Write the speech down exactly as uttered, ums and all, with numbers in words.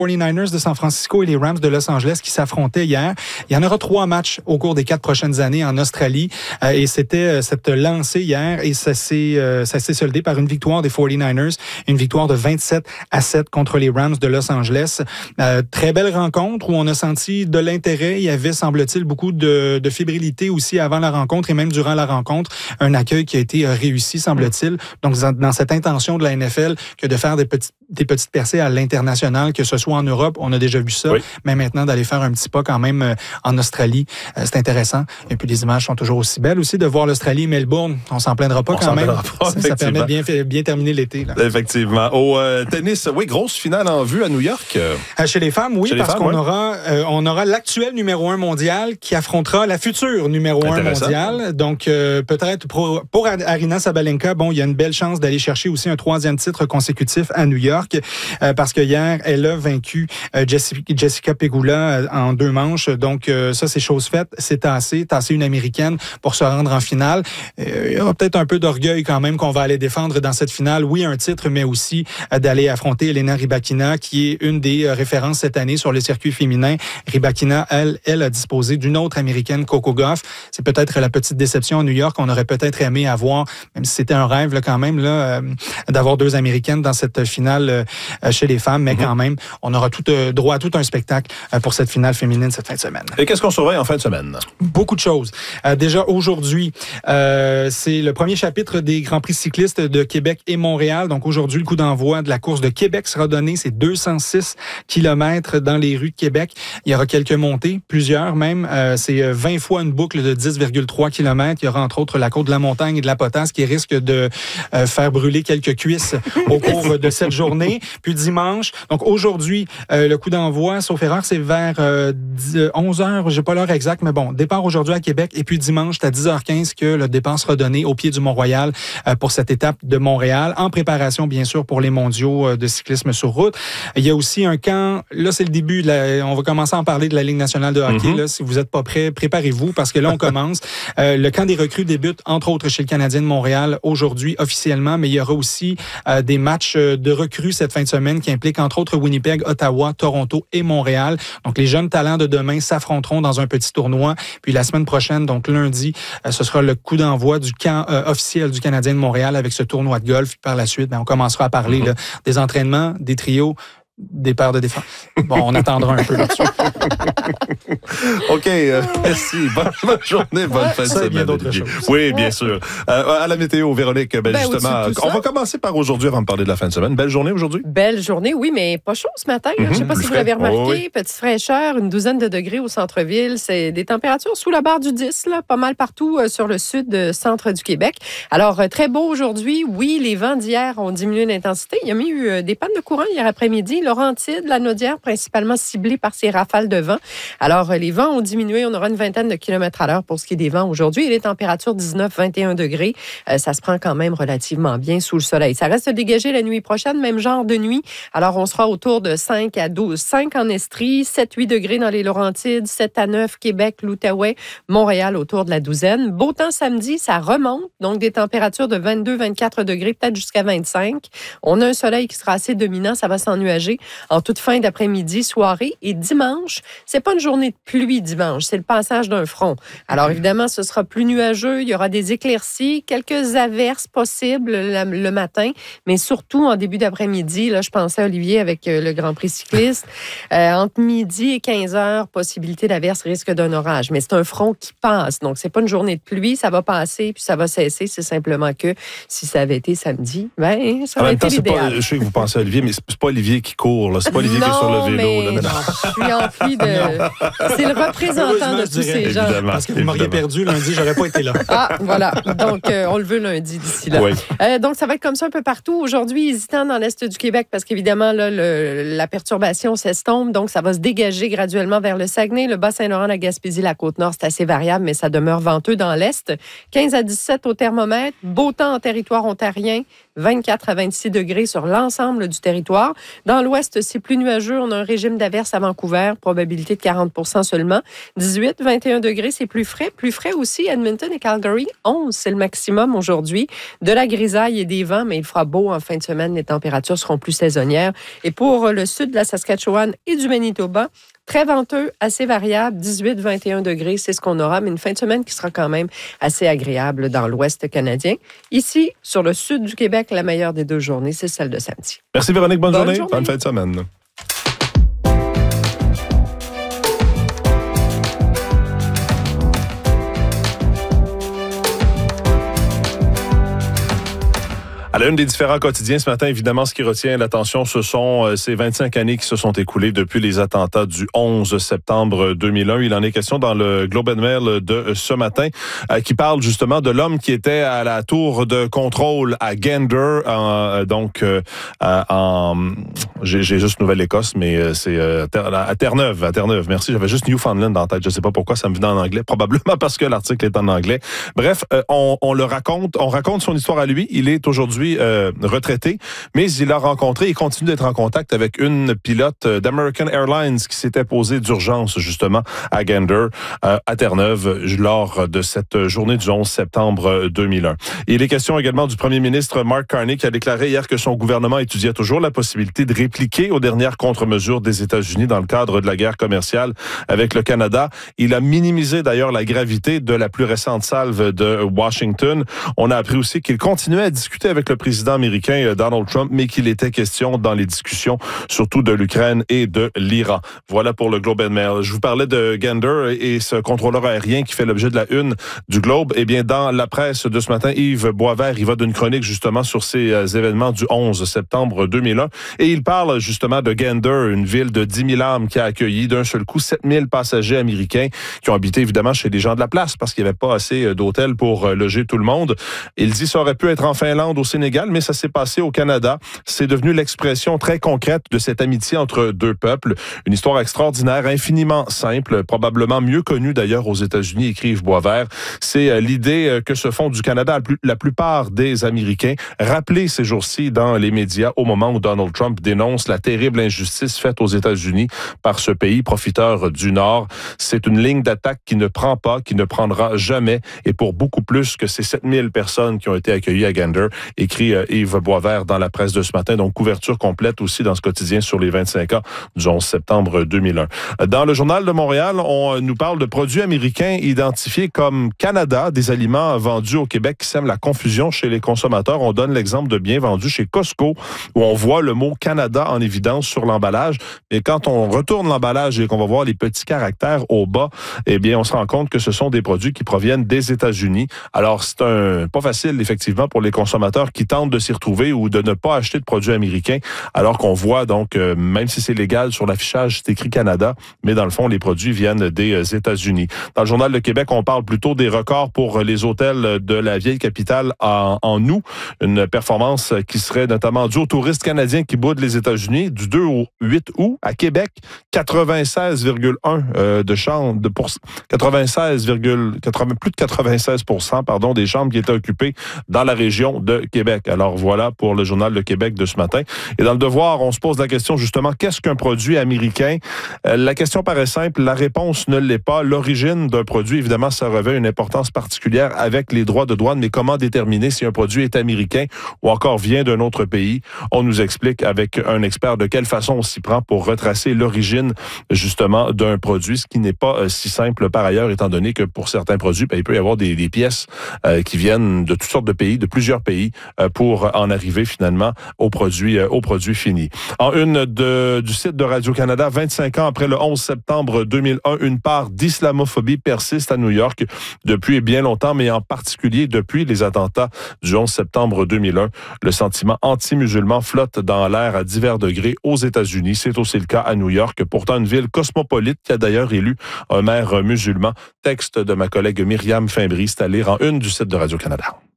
forty-niners de San Francisco et les Rams de Los Angeles qui s'affrontaient hier. Il y en aura trois matchs au cours des quatre prochaines années en Australie. Euh, et c'était euh, cette lancée hier et ça s'est, euh, ça s'est soldé par une victoire des forty-niners, une victoire de vingt-sept à sept contre les Rams de Los Angeles. Euh, très belle rencontre où on a senti de l'intérêt. Il y avait, semble-t-il, beaucoup de, de fébrilité aussi avant la rencontre et même durant la rencontre. Un accueil qui a été réussi, semble-t-il. Donc, dans cette intention de la N F L que de faire des petites, des petites percées à l'international, que ce soit en Europe, on a déjà vu ça, oui. Mais maintenant d'aller faire un petit pas quand même euh, en Australie, euh, c'est intéressant. Et puis les images sont toujours aussi belles aussi de voir l'Australie et Melbourne. On s'en plaindra pas on quand même. Pas, ça, ça permet de bien, bien terminer l'été. Là. Effectivement. Au euh, tennis, oui, grosse finale en vue à New York. Euh, chez les femmes, oui, parce femmes, qu'on ouais. aura, euh, on aura l'actuel numéro un mondial qui affrontera la future numéro un mondial. Donc euh, peut-être pour, pour Aryna Sabalenka, bon, il y a une belle chance d'aller chercher aussi un troisième titre consécutif à New York euh, parce que hier, elle a vaincu euh, Jessica, Jessica Pegula euh, en deux manches. Donc euh, ça, c'est chose faite. C'est tassé, tassé une Américaine pour se rendre en finale. Euh, il y aura peut-être un peu d'orgueil quand même qu'on va aller défendre dans cette finale. Oui, un titre, mais aussi euh, d'aller affronter Elena Rybakina, qui est une des euh, références cette année sur le circuit féminin. Rybakina, elle, elle a disposé d'une autre Américaine, Coco Gauff. C'est peut-être la petite déception à New York. On aurait peut-être aimé avoir, même si c'était un rêve là, quand même, là, euh, d'avoir deux Américaines dans cette finale euh, chez les femmes, mais mm-hmm. quand même, on aura tout euh, droit à tout un spectacle euh, pour cette finale féminine cette fin de semaine. Et qu'est-ce qu'on surveille en fin de semaine? Beaucoup de choses. Euh, déjà aujourd'hui, euh, c'est le premier chapitre des Grands Prix cyclistes de Québec et Montréal. Donc aujourd'hui, le coup d'envoi de la course de Québec sera donné. C'est deux cent six kilomètres dans les rues de Québec. Il y aura quelques montées, plusieurs même. Euh, c'est vingt fois une boucle de dix virgule trois kilomètres. Il y aura entre autres la côte de la Montagne et de la Potasse qui risque de euh, faire brûler quelques cuisses au cours de cette journée. Puis dimanche, donc aujourd'hui, euh, le coup d'envoi, sauf erreur, c'est vers euh, onze heures. J'ai pas l'heure exacte, mais bon, départ aujourd'hui à Québec et puis dimanche, c'est à dix heures quinze que le départ sera donné au pied du Mont-Royal euh, pour cette étape de Montréal, en préparation bien sûr pour les mondiaux euh, de cyclisme sur route. Il y a aussi un camp, là c'est le début, de la, on va commencer à en parler de la Ligue nationale de hockey. Mm-hmm. Là, si vous n'êtes pas prêts, préparez-vous parce que là on commence. Euh, le camp des recrues débute entre autres chez le Canadien de Montréal aujourd'hui officiellement, mais il y aura aussi euh, des matchs de recrues cette fin de semaine qui impliquent entre autres Winnipeg, Ottawa, Toronto et Montréal. Donc les jeunes talents de demain s'affronteront dans un petit tournoi. Puis la semaine prochaine, donc lundi, euh, ce sera le coup d'envoi du camp euh, officiel du Canadien de Montréal avec ce tournoi de golf. Puis par la suite, ben, on commencera à parler mm-hmm. là, des entraînements, des trios, des paires de défense. Bon, on attendra un peu là-dessus. OK, euh, merci. Bonne, bonne journée, bonne fin de semaine. Bien d'autres choses. Oui, bien sûr. Euh, à la météo, Véronique, ben, ben justement, on va commencer par aujourd'hui avant de parler de la fin de semaine. Belle journée aujourd'hui? Belle journée, oui, mais pas chaud ce matin. Mm-hmm. Je ne sais pas Plus si frais. Vous l'avez remarqué. Oh, oui. Petite fraîcheur, une douzaine de degrés au centre-ville. C'est des températures sous la barre du dix, là, pas mal partout euh, sur le sud euh, centre du Québec. Alors, euh, très beau aujourd'hui. Oui, les vents d'hier ont diminué d'intensité. Il y a mis eu euh, des pannes de courant hier après-midi. Laurentides, la Naudière, principalement ciblée par ces rafales de vent. Alors, les vents ont diminué. On aura une vingtaine de kilomètres à l'heure pour ce qui est des vents aujourd'hui. Et les températures dix-neuf à vingt et un degrés. Euh, ça se prend quand même relativement bien sous le soleil. Ça reste dégagé la nuit prochaine, même genre de nuit. Alors, on sera autour de cinq à douze. cinq en Estrie, sept à huit degrés dans les Laurentides, sept à neuf Québec, l'Outaouais, Montréal autour de la douzaine. Beau temps samedi, ça remonte. Donc, des températures de vingt-deux à vingt-quatre degrés, peut-être jusqu'à vingt-cinq. On a un soleil qui sera assez dominant. Ça va s'ennuager en toute fin d'après-midi, soirée. Et dimanche, c'est pas une journée de pluie dimanche, c'est le passage d'un front. Alors évidemment, ce sera plus nuageux, il y aura des éclaircies, quelques averses possibles le, le matin, mais surtout en début d'après-midi, là, je pensais à Olivier avec euh, le Grand Prix cycliste, euh, entre midi et quinze heures, possibilité d'averse, risque d'un orage. Mais c'est un front qui passe, donc c'est pas une journée de pluie, ça va passer puis ça va cesser. C'est simplement que si ça avait été samedi, ben ça aurait été temps, l'idéal. Pas, je sais que vous pensez à Olivier, mais c'est pas Olivier qui court, là. C'est pas Olivier non, qui est sur le vélo. Mais là, mais non, je suis empli de... C'est le représentant de tous ces gens. Évidemment, parce que vous m'auriez évidemment. perdu lundi, j'aurais pas été là. Ah, voilà. Donc, euh, on le veut lundi d'ici là. Oui. Euh, donc, ça va être comme ça un peu partout. Aujourd'hui, hésitant dans l'est du Québec parce qu'évidemment, là, le, la perturbation s'estompe. Donc, ça va se dégager graduellement vers le Saguenay, le Bas-Saint-Laurent, la Gaspésie, la Côte-Nord. C'est assez variable, mais ça demeure venteux dans l'est. quinze à dix-sept au thermomètre. Beau temps en territoire ontarien. vingt-quatre à vingt-six degrés sur l'ensemble du territoire. Dans l'ouest, l'ouest, c'est plus nuageux. On a un régime d'averse à Vancouver, probabilité de quarante pour cent seulement. dix-huit, vingt et un degrés, c'est plus frais. Plus frais aussi, Edmonton et Calgary, onze, c'est le maximum aujourd'hui. De la grisaille et des vents, mais il fera beau en fin de semaine. Les températures seront plus saisonnières. Et pour le sud de la Saskatchewan et du Manitoba, très venteux, assez variable, dix-huit, vingt et un degrés, c'est ce qu'on aura, mais une fin de semaine qui sera quand même assez agréable dans l'ouest canadien. Ici, sur le sud du Québec, la meilleure des deux journées, c'est celle de samedi. Merci Véronique, bonne, bonne journée. journée, bonne fin de semaine. À la une des différents quotidiens ce matin, évidemment, ce qui retient l'attention, ce sont euh, ces vingt-cinq années qui se sont écoulées depuis les attentats du onze septembre deux mille un. Il en est question dans le Globe and Mail de ce matin, euh, qui parle justement de l'homme qui était à la tour de contrôle à Gander, en, donc euh, en... J'ai, j'ai juste Nouvelle-Écosse, mais c'est euh, à Terre-Neuve, à Terre-Neuve. Merci, j'avais juste Newfoundland en tête. Je sais pas pourquoi ça me venait en anglais, probablement parce que l'article est en anglais. Bref, euh, on, on le raconte, on raconte son histoire à lui. Il est aujourd'hui Euh, retraité, mais il a rencontré et continue d'être en contact avec une pilote d'American Airlines qui s'était posée d'urgence justement à Gander, euh, à Terre-Neuve, lors de cette journée du onze septembre deux mille un. Et il est question également du premier ministre Mark Carney qui a déclaré hier que son gouvernement étudiait toujours la possibilité de répliquer aux dernières contre-mesures des États-Unis dans le cadre de la guerre commerciale avec le Canada. Il a minimisé d'ailleurs la gravité de la plus récente salve de Washington. On a appris aussi qu'il continuait à discuter avec le président américain Donald Trump, mais qu'il était question dans les discussions, surtout de l'Ukraine et de l'Iran. Voilà pour le Globe and Mail. Je vous parlais de Gander et ce contrôleur aérien qui fait l'objet de la une du Globe. Eh bien, dans la presse de ce matin, Yves Boisvert, il va d'une chronique justement sur ces euh, événements du onze septembre deux mille un. Et il parle justement de Gander, une ville de dix mille âmes qui a accueilli d'un seul coup sept mille passagers américains qui ont habité évidemment chez des gens de la place parce qu'il n'y avait pas assez d'hôtels pour euh, loger tout le monde. Il dit ça aurait pu être en Finlande au Sénégal, mais ça s'est passé au Canada. C'est devenu l'expression très concrète de cette amitié entre deux peuples. Une histoire extraordinaire, infiniment simple, probablement mieux connue d'ailleurs aux États-Unis, écrit Yves Boisvert. C'est l'idée que se font du Canada la plupart des Américains, rappelée ces jours-ci dans les médias au moment où Donald Trump dénonce la terrible injustice faite aux États-Unis par ce pays profiteur du Nord. C'est une ligne d'attaque qui ne prend pas, qui ne prendra jamais, et pour beaucoup plus que ces sept mille personnes qui ont été accueillies à Gander, écrit euh, Yves Boisvert dans la presse de ce matin. Donc, couverture complète aussi dans ce quotidien sur les vingt-cinq ans du onze septembre deux mille un. Dans le Journal de Montréal, on nous parle de produits américains identifiés comme Canada, des aliments vendus au Québec qui sèment la confusion chez les consommateurs. On donne l'exemple de biens vendus chez Costco, où on voit le mot Canada en évidence sur l'emballage. Et quand on retourne l'emballage et qu'on va voir les petits caractères au bas, eh bien, on se rend compte que ce sont des produits qui proviennent des États-Unis. Alors, c'est un pas facile, effectivement, pour les consommateurs qui tentent de s'y retrouver ou de ne pas acheter de produits américains, alors qu'on voit donc, euh, même si c'est légal sur l'affichage, c'est écrit Canada, mais dans le fond, les produits viennent des euh, États-Unis. Dans le Journal de Québec, on parle plutôt des records pour les hôtels de la vieille capitale en, en août. Une performance qui serait notamment due aux touristes canadiens qui boudent les États-Unis. Du deux au huit août, à Québec, quatre-vingt-seize virgule un euh, de chambres, de pour, quatre-vingt-seize, quatre-vingts, plus de quatre-vingt-seize pour cent pardon, des chambres qui étaient occupées dans la région de Québec. Alors voilà pour le Journal de Québec de ce matin. Et dans le Devoir, on se pose la question justement, qu'est-ce qu'un produit américain? Euh, la question paraît simple, la réponse ne l'est pas. L'origine d'un produit, évidemment, ça revêt une importance particulière avec les droits de douane, mais comment déterminer si un produit est américain ou encore vient d'un autre pays? On nous explique avec un expert de quelle façon on s'y prend pour retracer l'origine justement d'un produit, ce qui n'est pas euh, si simple par ailleurs, étant donné que pour certains produits, ben, il peut y avoir des, des pièces euh, qui viennent de toutes sortes de pays, de plusieurs pays, euh, pour en arriver finalement au produit, euh, au produit fini. En une de, du site de Radio-Canada, vingt-cinq ans après le onze septembre deux mille un, une part d'islamophobie persiste à New York depuis bien longtemps, mais en particulier depuis les attentats du onze septembre deux mille un. Le sentiment anti-musulman flotte dans l'air à divers degrés aux États-Unis. C'est aussi le cas à New York, pourtant une ville cosmopolite qui a d'ailleurs élu un maire musulman. Texte de ma collègue Myriam Fimbry, c'est à lire en une du site de Radio-Canada.